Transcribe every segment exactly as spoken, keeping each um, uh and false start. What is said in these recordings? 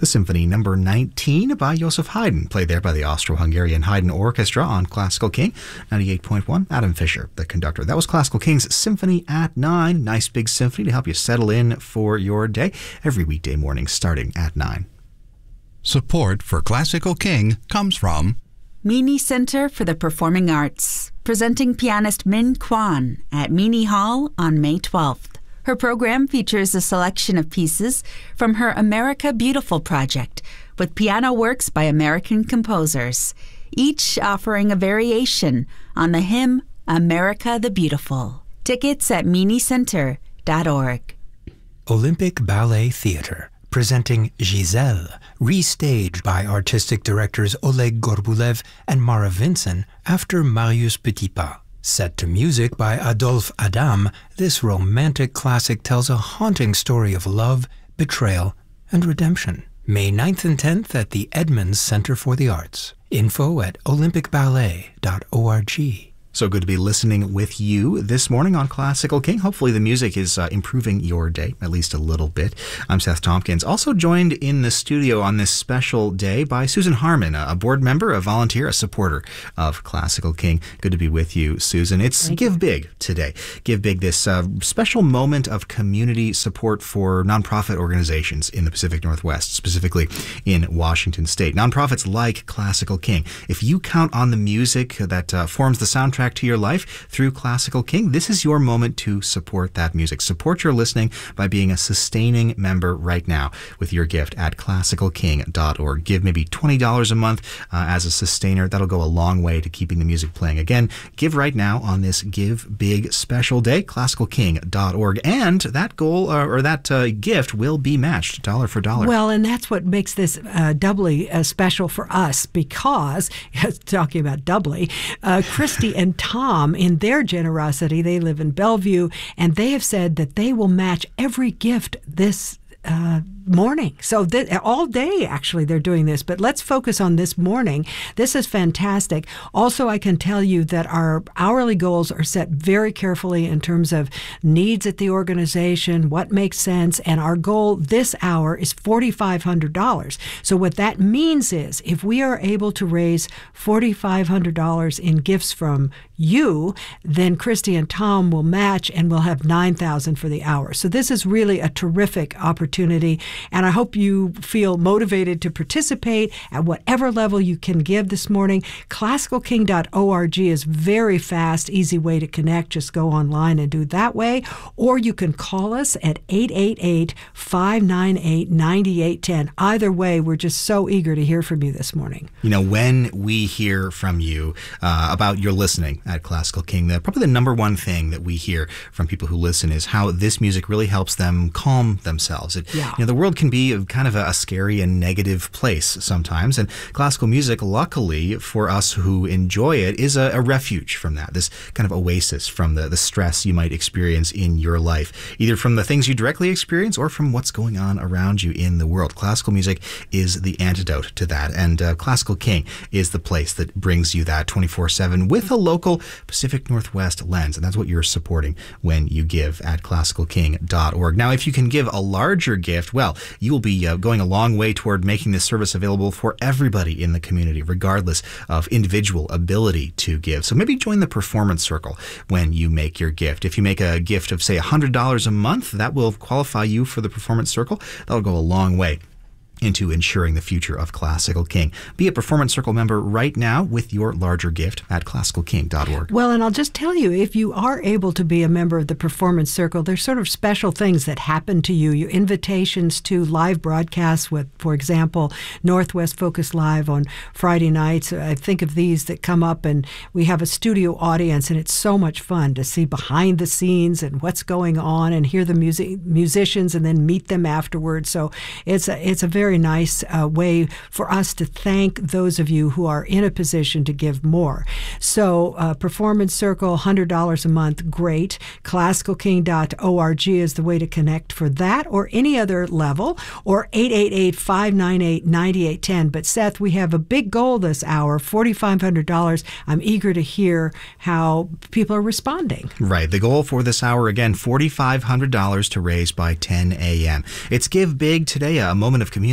The Symphony number nineteen by Joseph Haydn, played there by the Austro-Hungarian Haydn Orchestra on Classical King ninety-eight point one. Adam Fisher, the conductor. That was Classical King's Symphony at nine. Nice big symphony to help you settle in for your day every weekday morning starting at nine. Support for Classical King comes from Meany Center for the Performing Arts, presenting pianist Min Kwan at Meany Hall on May twelfth. Her program features a selection of pieces from her America Beautiful project, with piano works by American composers, each offering a variation on the hymn America the Beautiful. Tickets at meany center dot org. Olympic Ballet Theatre, presenting Giselle, restaged by artistic directors Oleg Gorbulev and Mara Vinson after Marius Petipa. Set to music by Adolphe Adam, this romantic classic tells a haunting story of love, betrayal, and redemption. May ninth and tenth at the Edmonds Center for the Arts. Info at olympic ballet dot org. So good to be listening with you this morning on Classical King. Hopefully the music is uh, improving your day, at least a little bit. I'm Seth Tompkins. Also joined in the studio on this special day by Susan Harmon, a board member, a volunteer, a supporter of Classical King. Good to be with you, Susan. It's Thank Give you. Big today. Give Big, this uh, special moment of community support for nonprofit organizations in the Pacific Northwest, specifically in Washington State. Nonprofits like Classical King. If you count on the music that uh, forms the soundtrack to your life through Classical King, this is your moment to support that music. Support your listening by being a sustaining member right now with your gift at classical king dot org. Give maybe twenty dollars a month uh, as a sustainer. That'll go a long way to keeping the music playing. Again, give right now on this Give Big special day, classical king dot org. And that goal uh, or that uh, gift will be matched dollar for dollar. Well, and that's what makes this uh, doubly uh, special for us because, talking about doubly, uh, Christy and Tom, in their generosity, they live in Bellevue, and they have said that they will match every gift this uh, morning. So th- all day, actually, they're doing this. But let's focus on this morning. This is fantastic. Also, I can tell you that our hourly goals are set very carefully in terms of needs at the organization, what makes sense, and our goal this hour is four thousand five hundred dollars. So what that means is if we are able to raise four thousand five hundred dollars in gifts from you, then Christy and Tom will match and we'll have nine thousand dollars for the hour. So this is really a terrific opportunity. And I hope you feel motivated to participate at whatever level you can give this morning. classical king dot org is very fast, easy way to connect. Just go online and do that way. Or you can call us at eight eight eight, five nine eight, nine eight one zero. Either way, we're just so eager to hear from you this morning. You know, when we hear from you uh, about your listening at Classical King, the, probably the number one thing that we hear from people who listen is how this music really helps them calm themselves. It, yeah. You know, the world can be a, kind of a, a scary and negative place sometimes, and classical music, luckily for us who enjoy it, is a, a refuge from that, this kind of oasis from the, the stress you might experience in your life, either from the things you directly experience or from what's going on around you in the world. Classical music is the antidote to that, and uh, Classical King is the place that brings you that twenty-four seven with a local Pacific Northwest lens, and that's what you're supporting when you give at classical king dot org. Now, if you can give a larger gift, well, you will be uh, going a long way toward making this service available for everybody in the community, regardless of individual ability to give. So maybe join the Performance Circle when you make your gift. If you make a gift of, say, one hundred dollars a month, that will qualify you for the Performance Circle. That'll go a long way into ensuring the future of Classical King. Be a Performance Circle member right now with your larger gift at classical king dot org. Well, and I'll just tell you, if you are able to be a member of the Performance Circle, there's sort of special things that happen to you. Your invitations to live broadcasts with, for example, Northwest Focus Live on Friday nights. I think of these that come up, and we have a studio audience, and it's so much fun to see behind the scenes and what's going on and hear the music musicians and then meet them afterwards. So it's a, it's a very nice uh, way for us to thank those of you who are in a position to give more. So uh, Performance Circle, one hundred dollars a month, great. classical king dot org is the way to connect for that or any other level, or eight eight eight, five nine eight, nine eight one zero. But Seth, we have a big goal this hour, four thousand five hundred dollars. I'm eager to hear how people are responding. Right. The goal for this hour, again, four thousand five hundred dollars to raise by ten a.m. It's Give Big today, a moment of community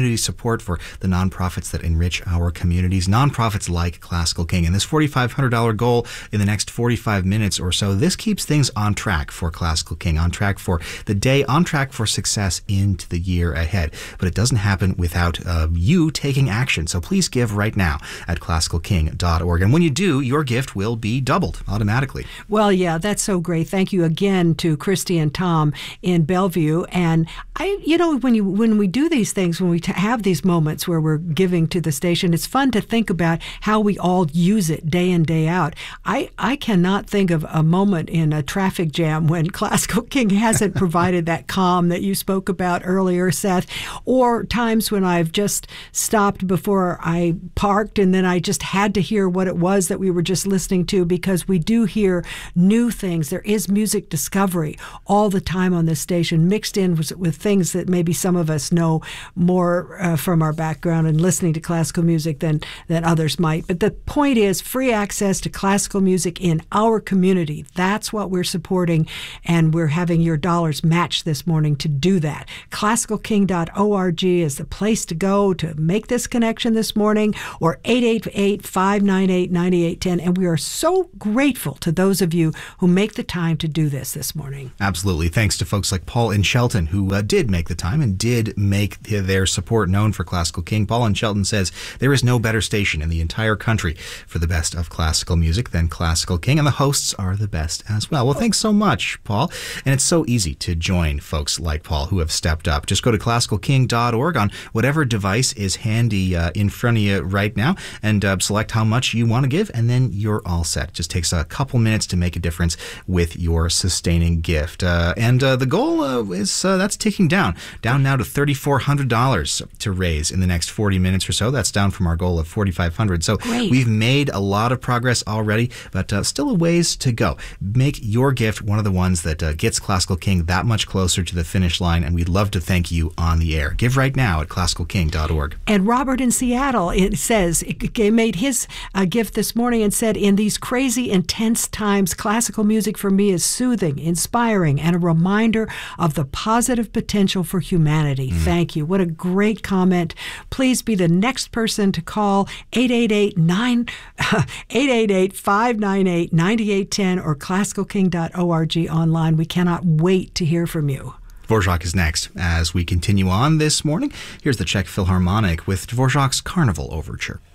community support for the nonprofits that enrich our communities, nonprofits like Classical King. And this forty-five hundred dollars goal in the next forty-five minutes or so, this keeps things on track for Classical King, on track for the day, on track for success into the year ahead. But it doesn't happen without uh, you taking action. So please give right now at classical king dot org. And when you do, your gift will be doubled automatically. Well, yeah, that's so great. Thank you again to Christy and Tom in Bellevue. And I, you know, when you when we do these things, when we t- have these moments where we're giving to the station, it's fun to think about how we all use it day in, day out. I, I cannot think of a moment in a traffic jam when Classical King hasn't provided that calm that you spoke about earlier, Seth, or times when I've just stopped before I parked and then I just had to hear what it was that we were just listening to, because we do hear new things. There is music discovery all the time on this station, mixed in with, with things that maybe some of us know more uh, from our background and listening to classical music than, than others might. But the point is free access to classical music in our community. That's what we're supporting, and we're having your dollars matched this morning to do that. classical king dot org is the place to go to make this connection this morning, or eight eight eight, five nine eight, nine eight one zero. And we are so grateful to those of you who make the time to do this this morning. Absolutely. Thanks to folks like Paul in Shelton, who uh, did make the time and did make their support known for Classical King. Paul in Shelton says there is no better station in the entire country for the best of classical music than Classical King, and the hosts are the best as well. Well, thanks so much, Paul. And it's so easy to join folks like Paul who have stepped up. Just go to classical king dot org on whatever device is handy uh, in front of you right now, and uh, select how much you want to give, and then you're all set. It just takes a couple minutes to make a difference with your sustaining gift. Uh, and uh, the goal uh, is uh, that's ticking down, down now to three thousand four hundred dollars to raise in the next forty minutes or so. That's down from our goal of forty-five hundred dollars. So Great. We've made a lot of progress already, but uh, still a ways to go. Make your gift one of the ones that uh, gets Classical King that much closer to the finish line, and we'd love to thank you on the air. Give right now at classical king dot org. And Robert in Seattle, it says, it made his uh, gift this morning and said, in these crazy, intense times, classical music for me is soothing, inspiring, and a reminder of the positive potential for humanity. Mm. Thank you. What a great comment. Please be the next person to call eight eight eight, five nine eight, nine eight one zero or classical king dot org online. We cannot wait to hear from you. Dvorak is next. As we continue on this morning, here's the Czech Philharmonic with Dvorak's Carnival Overture.